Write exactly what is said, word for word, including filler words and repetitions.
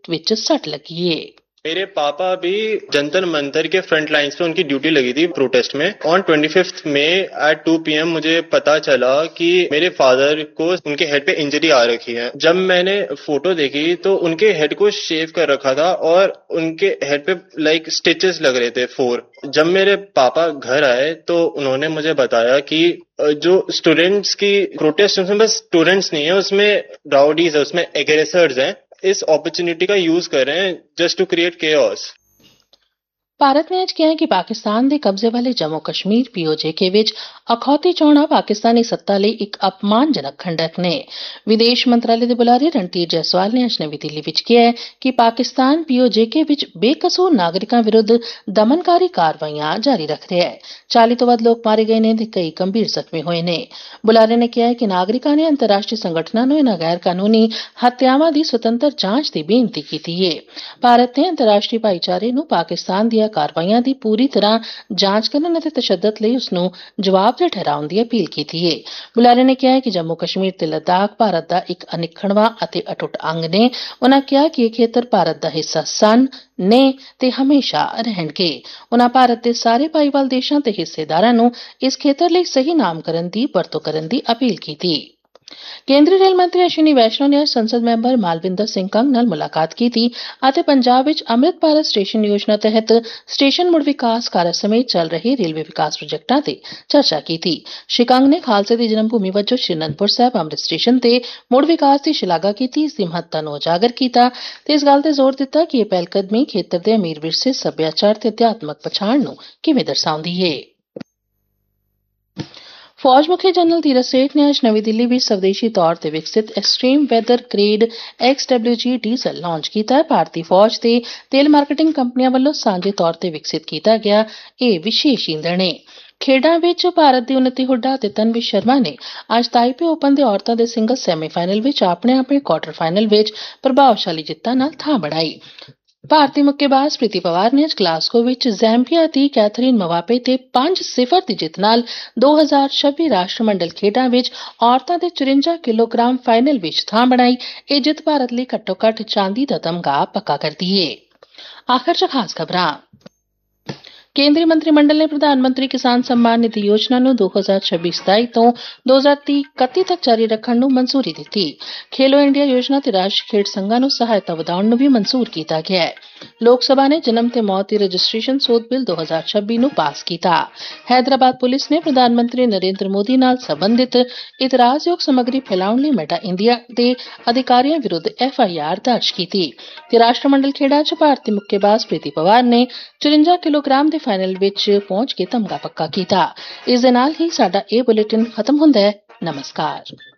ਵਿੱਚ ਸੱਟ ਲੱਗੀ ਏ। मेरे पापा भी जंतर मंतर के फ्रंट लाइंस पे उनकी ड्यूटी लगी थी प्रोटेस्ट में। On twenty fifth May eight to P M मुझे पता चला कि मेरे फादर को उनके हेड पे इंजरी आ रखी है। जब मैंने फोटो देखी तो उनके हेड को शेव कर रखा था और उनके हेड पे लाइक स्टिचेस लग रहे थे फोर। जब मेरे पापा घर आए तो उन्होंने मुझे बताया कि जो स्टूडेंट्स की प्रोटेस्ट उसमें बस स्टूडेंट्स नहीं है, उसमें राउडीज है, उसमें एग्रेसर्स हैं। इस अपॉर्चुनिटी का यूज कर रहे हैं just to create chaos. Bharat ਨੇ ਅੱਜ ਕਿਹਾ ਕਿ ਪਾਕਿਸਤਾਨ ਦੇ ਕਬਜ਼ੇ ਵਾਲੇ ਜੰਮੂ ਕਸ਼ਮੀਰ ਪੀਓਜੇਕੇ ਵਿੱਚ ਅਖੌਤੀ ਚੋਣਾਂ ਪਾਕਿਸਤਾਨੀ ਸੱਤਾ ਲਈ ਇੱਕ ਅਪਮਾਨਜਨਕ ਖੰਡਕ ਨੇ। ਵਿਦੇਸ਼ ਮੰਤਰਾਲੇ ਦੇ ਬੁਲਾਰੇ ਰਣਧੀਰ ਜੈਸਵਾਲ ਨੇ ਅੱਜ ਨਵੀਂ ਦਿੱਲੀ ਵਿੱਚ ਕਿਹਾ ਕਿ ਪਾਕਿਸਤਾਨ ਪੀਓਜੇਕੇ ਵਿੱਚ ਬੇਕਸੂਰ ਨਾਗਰਿਕਾਂ ਵਿਰੁੱਧ ਦਮਨਕਾਰੀ ਕਾਰਵਾਈਆਂ ਜਾਰੀ ਰੱਖ ਰਿਹਾ ਹੈ। ਚਾਲੀ ਤੋਂ ਵੱਧ ਲੋਕ ਮਾਰੇ ਗਏ ਨੇ ਤੇ ਕਈ ਗੰਭੀਰ ਜ਼ਖਮੀ ਹੋਏ ਨੇ। ਬੁਲਾਰੇ ਨੇ ਕਿਹਾ ਕਿ ਨਾਗਰਿਕਾਂ ਨੇ ਅੰਤਰਰਾਸ਼ਟਰੀ ਸੰਗਠਨਾਂ ਨੂੰ ਇਹਨਾਂ ਗੈਰ ਕਾਨੂੰਨੀ ਹੱਤਿਆਵਾਂ ਦੀ ਸੁਤੰਤਰ ਜਾਂਚ ਦੀ ਬੇਨਤੀ ਕੀਤੀ ਹੈ। ਭਾਰਤ ਨੇ ਅੰਤਰਰਾਸ਼ਟਰੀ ਭਾਈਚਾਰੇ ਨੂੰ ਪਾਕਿਸਤਾਨ ਦੀਆਂ ਕਾਰਵਾਈਆਂ ਦੀ ਪੂਰੀ ਤਰ੍ਹਾਂ ਜਾਂਚ ਕਰਨ ਅਤੇ ਤਸ਼ੱਦਦ ਲਈ ਉਸ ਨੂੰ ਜਵਾਬਦੇਹ ਠਹਿਰਾਉਣ ਦੀ ਅਪੀਲ ਕੀਤੀ ਹੈ। ਬੁਲਾਰੇ ਨੇ ਕਿਹਾ ਕਿ ਜੰਮੂ ਕਸ਼ਮੀਰ ਤੇ ਲੱਦਾਖ ਭਾਰਤ ਦਾ ਇੱਕ ਅਨਿੱਖੜਵਾਂ ਅਤੇ ਅਟੁੱਟ ਅੰਗ ਨੇ। ਉਨ੍ਹਾਂ ਕਿਹਾ ਕਿ ਇਹ ਖੇਤਰ ਭਾਰਤ ਦਾ ਹਿੱਸਾ ਸਨ, ਨੇ ਤੇ ਹਮੇਸ਼ਾ ਰਹਿਣਗੇ। ਉਨ੍ਹਾਂ ਭਾਰਤ ਦੇ ਸਾਰੇ ਭਾਈਵਾਲ ਦੇਸ਼ਾਂ ਤੇ ਹਿੱਸੇਦਾਰਾਂ ਨੂੰ ਇਸ ਖੇਤਰ ਲਈ ਸਹੀ ਨਾਮਕਰਨ ਦੀ ਵਰਤੋਂ ਕਰਨ ਦੀ ਅਪੀਲ ਕੀਤੀ। ਕੇਂਦਰੀ ਰੇਲ ਮੰਤਰੀ ਅਸ਼ਵਨੀ ਵੈਸ਼ਨੋ ਨੇ ਅੱਜ ਸੰਸਦ ਮੈਂਬਰ ਮਾਲਵਿੰਦਰ ਸਿੰਘ ਕੰਗ ਨਾਲ ਮੁਲਾਕਾਤ ਕੀਤੀ ਅਤੇ ਪੰਜਾਬ ਵਿੱਚ ਅੰਮ੍ਰਿਤ ਭਾਰਤ ਸਟੇਸ਼ਨ ਯੋਜਨਾ ਤਹਿਤ ਸਟੇਸ਼ਨ ਮੁੜ ਵਿਕਾਸ ਕਾਰਜ ਸਮੇਤ ਚੱਲ ਰਹੇ ਰੇਲਵੇ ਵਿਕਾਸ ਪ੍ਰੋਜੈਕਟਾਂ ਤੇ ਚਰਚਾ ਕੀਤੀ। ਸ਼੍ਰੀ ਕੰਗ ਨੇ ਖਾਲਸੇ ਦੀ ਜਨਮ ਭੂਮੀ ਵਜੋਂ ਸ਼੍ਰੀ ਅਨੰਦਪੁਰ ਸਾਹਿਬ ਅੰਮ੍ਰਿਤ ਸਟੇਸ਼ਨ ਤੇ ਮੁੜ ਵਿਕਾਸ ਦੀ ਸ਼ਲਾਘਾ ਕੀਤੀ, ਇਸ ਦੀ ਮਹੱਤਤਾ ਨੂੰ ਉਜਾਗਰ ਕੀਤਾ ਤੇ ਇਸ ਗੱਲ ਤੇ ਜ਼ੋਰ ਦਿੱਤਾ ਕਿ ਇਹ ਪਹਿਲਕਦਮੀ ਖੇਤਰ ਦੇ ਅਮੀਰ ਵਿਰਸੇ, ਸੱਭਿਆਚਾਰ ਤੇ ਅਧਿਆਤਮਕ ਪਛਾਣ ਨੂੰ ਕਿਵੇਂ ਦਰਸਾਉਂਦੀ ਹੈ। ਫੌਜ ਮੁਖੀ ਜਨਰਲ ਧੀਰਜ ਸੇਠ ਨੇ ਅੱਜ ਨਵੀਂ ਦਿੱਲੀ ਵਿੱਚ ਸਵਦੇਸ਼ੀ ਤੌਰ ਤੇ ਵਿਕਸਿਤ extreme weather grade X W ਜੀ ਡੀਜ਼ਲ ਲਾਂਚ ਕੀਤਾ। ਭਾਰਤੀ ਫੌਜ ਤੇ ਤੇਲ ਮਾਰਕੀਟਿੰਗ ਕੰਪਨੀਆਂ ਵੱਲੋਂ ਸਾਂਝੇ ਤੌਰ ਤੇ ਵਿਕਸਿਤ ਕੀਤਾ ਗਿਆ ਇਹ ਵਿਸ਼ੇਸ਼ ਈਂਧਣ ਹੈ। ਖੇਡਾਂ ਵਿੱਚ ਭਾਰਤ ਦੀ ਉੱਨਤੀ ਹੁੱਡਾ ਅਤੇ ਤਨਵੀ ਸ਼ਰਮਾ ਨੇ ਅੱਜ ਤਾਈਪੇ ਓਪਨ ਦੇ ਔਰਤਾਂ ਦੇ ਸਿੰਗਲ ਸੈਮੀਫਾਈਨਲ ਵਿੱਚ ਆਪਣੇ ਆਪਣੇ ਕੁਆਰਟਰ ਫਾਈਨਲ ਵਿੱਚ ਪ੍ਰਭਾਵਸ਼ਾਲੀ ਜਿੱਤਾਂ ਨਾਲ ਥਾਂ ਬਣਾਈ। ਭਾਰਤੀ ਮੁੱਕੇਬਾਜ਼ ਪ੍ਰੀਤੀ ਪਵਾਰ ਨੇ ਅੱਜ ਗਲਾਸਗੋ ਵਿੱਚ ਜ਼ੈਂਬੀਆ ਦੀ ਕੈਥਰੀਨ ਮਵਾਪੇ ਤੇ ਪੰਜ ਸਿਫਰ ਦੀ ਜਿੱਤ ਨਾਲ ਦੋ ਹਜ਼ਾਰ ਛੱਬੀ ਰਾਸ਼ਟਰਮੰਡਲ ਖੇਡਾਂ ਵਿੱਚ ਔਰਤਾਂ ਦੇ ਚੁਰੰਜਾ ਕਿਲੋਗ੍ਰਾਮ ਫਾਈਨਲ ਵਿੱਚ ਥਾਂ ਬਣਾਈ। ਇਹ ਜਿੱਤ ਭਾਰਤ ਲਈ ਘੱਟੋ ਘੱਟ ਚਾਂਦੀ ਦਾ ਤਮਗਾ ਪੱਕਾ ਕਰਦੀ ਹੈ। ਆਖਰ 'ਚ ਖਾਸ ਖਬਰਾਂ। ਕੇਂਦਰੀ ਮੰਤਰੀ ਮੰਡਲ ਨੇ ਪ੍ਰਧਾਨ ਮੰਤਰੀ ਕਿਸਾਨ ਸਨਮਾਨ ਨਿਧੀ ਯੋਜਨਾ ਨੂੰ ਦੋ ਹਜ਼ਾਰ ਛੱਬੀ ਸਤਾਈ ਤੋਂ ਦੋ ਹਜ਼ਾਰ ਤੀਹ ਇਕੱਤੀ ਤੱਕ ਜਾਰੀ ਰੱਖਣ ਨੂੰ ਮਨਜ਼ੂਰੀ ਦਿੱਤੀ। ਖੇਲੋ ਇੰਡੀਆ ਯੋਜਨਾ ਤੇ ਰਾਸ਼ਟਰੀ ਖੇਡ ਸੰਘਾਂ ਨੂੰ ਸਹਾਇਤਾ ਵਧਾਉਣ ਨੂੰ ਵੀ ਮਨਜ਼ੂਰ ਕੀਤਾ ਗਿਆ ਹੈ। ਲੋਕ ਸਭਾ ਨੇ ਜਨਮ ਤੇ ਮੌਤ ਦੀ ਰਜਿਸਟ੍ਰੇਸ਼ਨ ਸੋਧ ਬਿੱਲ ਦੋ ਹਜ਼ਾਰ ਛੱਬੀ ਨੂੰ ਪਾਸ ਕੀਤਾ। ਹੈਦਰਾਬਾਦ ਪੁਲਿਸ ਨੇ ਪ੍ਰਧਾਨ ਮੰਤਰੀ ਨਰਿੰਦਰ ਮੋਦੀ ਨਾਲ ਸੰਬੰਧਿਤ ਇਤਰਾਜ਼ਯੋਗ ਸਮੱਗਰੀ ਫੈਲਾਉਣ ਲਈ ਮੈਟਾ ਇੰਡੀਆ ਦੇ ਅਧਿਕਾਰੀਆਂ ਵਿਰੁੱਧ ਐਫ ਆਈ ਆਰ ਦਰਜ ਕੀਤੀ ਤੇ ਰਾਸ਼ਟਰਮੰਡਲ ਖੇਡਾਂ 'ਚ ਭਾਰਤੀ ਮੁੱਕੇਬਾਜ਼ ਪ੍ਰੀਤੀ ਪਵਾਰ ਨੇ ਚੁਰੰਜਾ ਕਿਲੋਗ੍ਰਾਮ ਦੇ ਫਾਈਨਲ ਵਿੱਚ ਪਹੁੰਚ ਕੇ ਤਮਗਾ ਪੱਕਾ ਕੀਤਾ। ਇਸ ਦੇ ਨਾਲ ਹੀ ਸਾਡਾ ਇਹ ਬੁਲੇਟਿਨ ਖਤਮ ਹੁੰਦਾ ਹੈ। ਨਮਸਕਾਰ।